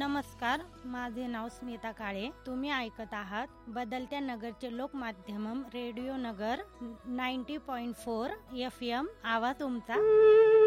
नमस्कार, माझे नाव स्मिता काळे. तुम्ही ऐकत आहात बदलत्या नगरचे लोकमाध्यम रेडिओ नगर 90.4 FM. आवाज तुमचा.